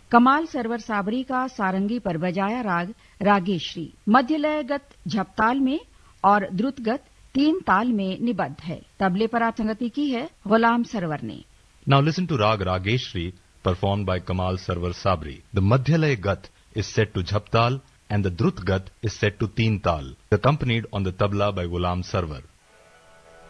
कमाल सरवर साबरी का सारंगी पर बजाया राग रागेश्री मध्य लयगत झपताल में और द्रुतगत 3 ताल में निबद्ध है। तबले पर संगति की है गुलाम सरवर ने। Now listen to Rag Rageshri performed by Kamal Sarwar Sabri. The Madhyalaya Gat is set to Jhaptal and the Drut Gat is set to Teen Tal, accompanied on the tabla by Ghulam Sarwar.